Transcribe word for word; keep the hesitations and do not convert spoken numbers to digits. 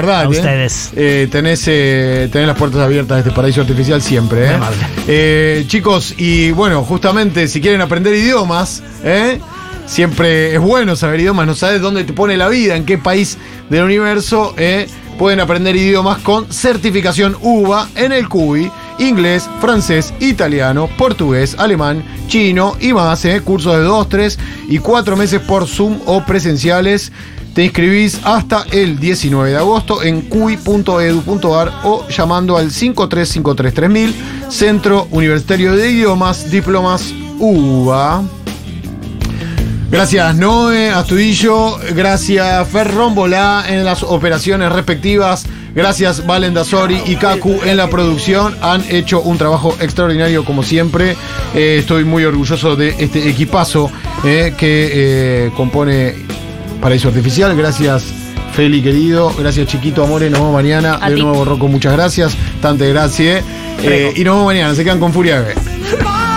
verdad. A ¿eh? ustedes. Eh, tenés, eh, tenés las puertas abiertas de este paraíso artificial siempre. ¿eh? Eh, chicos, y bueno, justamente si quieren aprender idiomas, ¿eh? siempre es bueno saber idiomas. No sabes dónde te pone la vida, en qué país del universo. ¿eh? Pueden aprender idiomas con certificación U B A en el C U B I. Inglés, francés, italiano, portugués, alemán, chino y más. ¿eh? Cursos de dos, tres y cuatro meses por Zoom o presenciales. Te inscribís hasta el diecinueve de agosto en cui punto edu punto ar o llamando al cinco tres cinco tres tres mil, Centro Universitario de Idiomas, Diplomas U B A. Gracias Noé Astudillo, gracias Fer Rombolá en las operaciones respectivas, gracias Valen Dasori y Kaku en la producción, han hecho un trabajo extraordinario como siempre. Eh, estoy muy orgulloso de este equipazo eh, que eh, compone Paraíso Artificial. Gracias Feli querido, gracias Chiquito Amore, nos vemos mañana. A de ti. nuevo Rocco, muchas gracias, tante gracias. Eh, y nos vemos mañana, se quedan con Furia B.